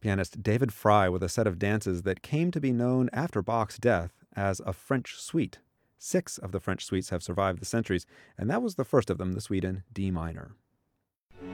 pianist David Fry with a set of dances that came to be known after Bach's death as a French suite. 6 of the French suites have survived the centuries, and that was the first of them, the suite in D minor.